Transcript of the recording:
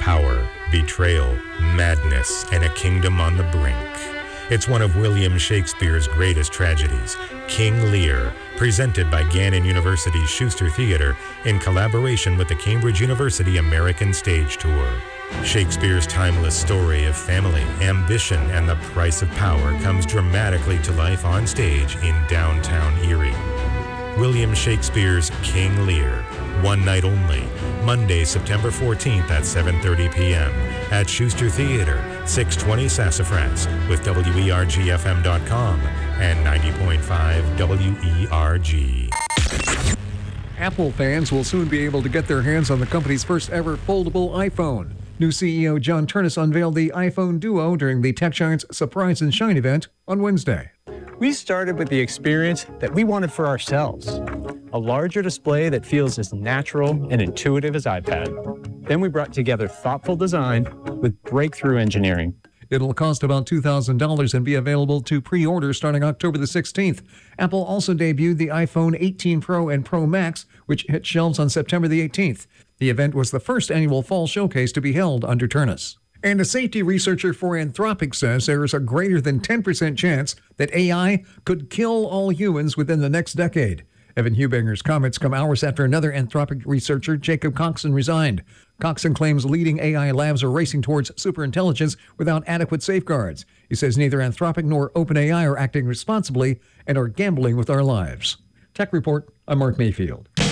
power, betrayal, madness, and a kingdom on the brink. It's one of William Shakespeare's greatest tragedies, King Lear, presented by Gannon University's Schuster Theatre in collaboration with the Cambridge University American Stage Tour. Shakespeare's timeless story of family, ambition, and the price of power comes dramatically to life on stage in downtown Erie. William Shakespeare's King Lear, one night only, Monday, September 14th at 7:30 p.m. at Schuster Theatre, 620 Sassafras, with WERGFM.com and 90.5 WERG. Apple fans will soon be able to get their hands on the company's first ever foldable iPhone. New CEO John Ternus unveiled the iPhone Duo during the Tech Giant's Surprise and Shine event on Wednesday. We started with the experience that we wanted for ourselves, a larger display that feels as natural and intuitive as iPad. Then we brought together thoughtful design with breakthrough engineering. It'll cost about $2,000 and be available to pre-order starting October the 16th. Apple also debuted the iPhone 18 Pro and Pro Max, which hit shelves on September the 18th. The event was the first annual fall showcase to be held under Ternus. And a safety researcher for Anthropic says there is a greater than 10% chance that AI could kill all humans within the next decade. Evan Huebinger's comments come hours after another Anthropic researcher, Jacob Coxon, resigned. Coxon claims leading AI labs are racing towards superintelligence without adequate safeguards. He says neither Anthropic nor OpenAI are acting responsibly and are gambling with our lives. Tech Report, I'm Mark Mayfield.